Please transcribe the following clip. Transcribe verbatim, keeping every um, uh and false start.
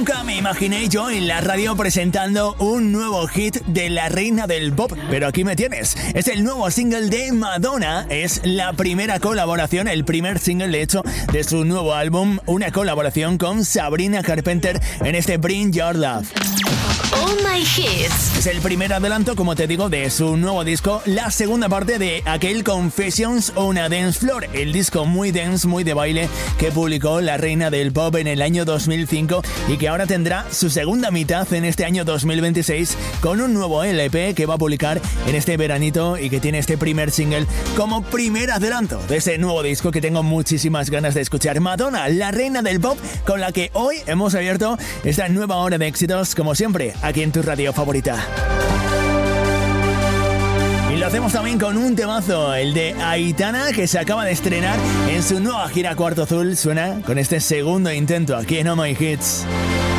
Nunca me imaginé yo en la radio presentando un nuevo hit de la reina del pop, pero aquí me tienes. Es el nuevo single de Madonna, es la primera colaboración, el primer single de hecho de su nuevo álbum, una colaboración con Sabrina Carpenter en este Bring Your Love. All My Hits. Es el primer adelanto, como te digo, de su nuevo disco, la segunda parte de aquel Confessions on a Dance Floor, el disco muy dance, muy de baile que publicó la reina del pop en el año dos mil cinco y que ahora tendrá su segunda mitad en este año dos mil veintiséis con un nuevo L P que va a publicar en este veranito y que tiene este primer single como primer adelanto de ese nuevo disco que tengo muchísimas ganas de escuchar. Madonna, la reina del pop, con la que hoy hemos abierto esta nueva hora de éxitos, como siempre, aquí en tu radio favorita. Y lo hacemos también con un temazo, el de Aitana, que se acaba de estrenar en su nueva gira Cuarto Azul. Suena con este segundo intento aquí en Oh My Hits.